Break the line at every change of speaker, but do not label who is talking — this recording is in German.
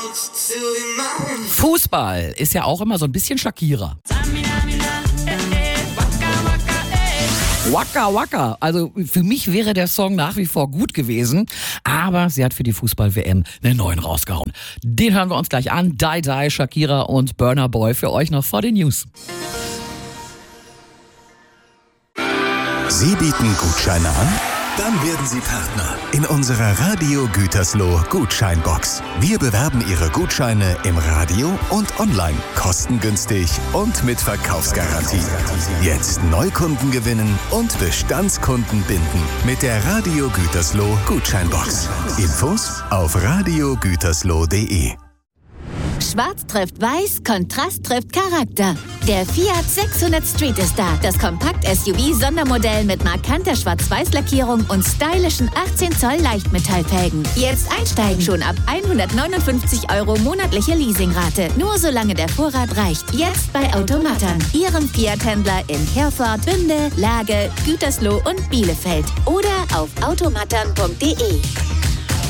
Fußball ist ja auch immer so ein bisschen Shakira. Waka Waka. Also für mich wäre der Song nach wie vor gut gewesen, aber sie hat für die Fußball-WM einen neuen rausgehauen. Den hören wir uns gleich an. Die Die, Shakira und Burna Boy für euch noch vor den News.
Sie bieten Gutscheine an? Dann werden Sie Partner in unserer Radio Gütersloh Gutscheinbox. Wir bewerben Ihre Gutscheine im Radio und online, kostengünstig und mit Verkaufsgarantie. Jetzt Neukunden gewinnen und Bestandskunden binden mit der Radio Gütersloh Gutscheinbox. Infos auf radiogütersloh.de.
Schwarz trifft Weiß, Kontrast trifft Charakter. Der Fiat 600 Street ist da. Das Kompakt-SUV-Sondermodell mit markanter Schwarz-Weiß-Lackierung und stylischen 18 Zoll Leichtmetallfelgen. Jetzt einsteigen schon ab 159 € monatliche Leasingrate. Nur solange der Vorrat reicht. Jetzt bei Automatern, Ihrem Fiat-Händler in Herford, Bünde, Lage, Gütersloh und Bielefeld. Oder auf automatern.de.